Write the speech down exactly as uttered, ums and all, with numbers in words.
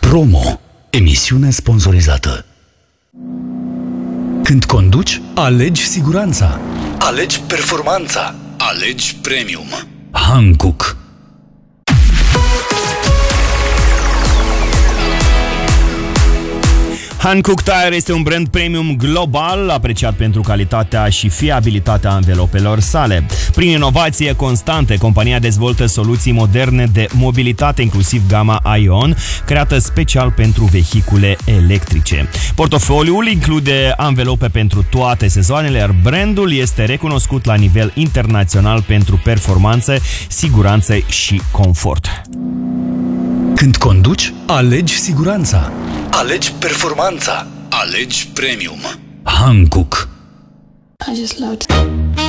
Promo. Emisiune sponsorizată. Când conduci, alegi siguranța. Alegi performanța. Alegi premium. Hankook. Hankook Tire este un brand premium global apreciat pentru calitatea și fiabilitatea anvelopelor sale. Prin inovație constante, compania dezvoltă soluții moderne de mobilitate, inclusiv gama Ion, creată special pentru vehicule electrice. Portofoliul include anvelope pentru toate sezoanele, iar brandul este recunoscut la nivel internațional pentru performanță, siguranță și confort. Când conduci, alegi siguranța. Alegi performanța. Alegi premium. Hankook. I just love